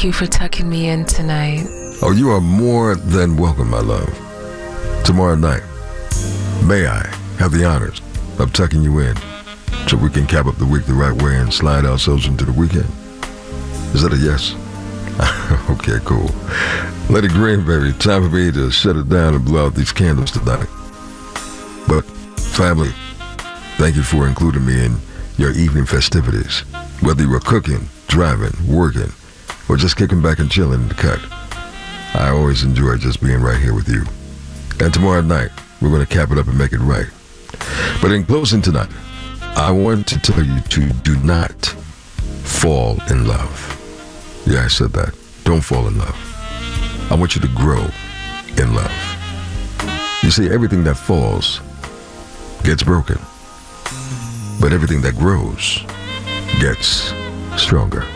you for tucking me in tonight. Oh, you are more than welcome, my love. Tomorrow night, may I have the honors of tucking you in so we can cap up the week the right way and slide ourselves into the weekend? Is that a yes? Okay, cool. Let it green, baby. Time for me to shut it down and blow out these candles tonight. But, family, thank you for including me in your evening festivities. Whether you were cooking, driving, working, or just kicking back and chilling in the cut, I always enjoy just being right here with you. And tomorrow night, we're going to cap it up and make it right. But in closing tonight, I want to tell you to do not fall in love. Yeah, I said that. Don't fall in love. I want you to grow in love. You see, everything that falls gets broken, but everything that grows gets stronger.